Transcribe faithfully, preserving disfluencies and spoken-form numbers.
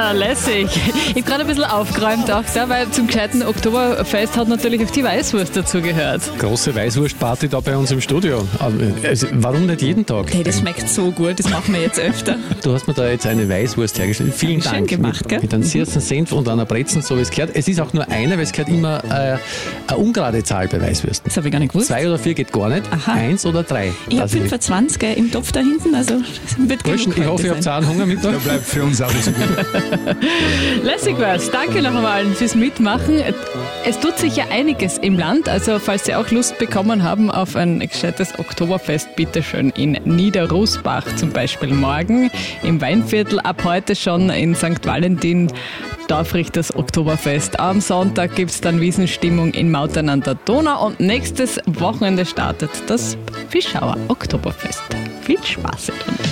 Ja, lässig. Ich habe gerade ein bisschen aufgeräumt auch da, weil zum gescheiten Oktoberfest hat natürlich auch die Weißwurst dazugehört. Große Weißwurstparty da bei uns im Studio. Also, warum nicht jeden Tag? Hey, das schmeckt so gut, das machen wir jetzt öfter. Du hast mir da jetzt eine Weißwurst hergestellt. Vielen Schön Dank. gemacht, mit, gell? mit einem Sirzen Senf und einer Brezen, so wie es gehört. Es ist auch nur eine, weil es gehört immer äh, eine ungerade Zahl bei Weißwürsten. Das habe ich gar nicht gewusst. Zwei oder vier geht gar nicht. Aha. Eins oder drei. Ich habe fünfundzwanzig gell, im Topf da hinten, also es wird Burschen, genug ich hoffe, ihr habt sein. auch einen Hunger Mittag. Da bleibt für uns alles gut. Lässig war's. Danke noch einmal fürs Mitmachen. Es tut sich ja einiges im Land, also falls Sie auch Lust bekommen haben auf ein gescheites Oktoberfest, bitteschön in Niederrusbach zum Beispiel morgen, im Weinviertel ab heute schon in Sankt Valentin, Dorfrichters Oktoberfest. Am Sonntag gibt's dann Wiesenstimmung in Mautern an der Donau und nächstes Wochenende startet das Fischauer Oktoberfest. Viel Spaß drin.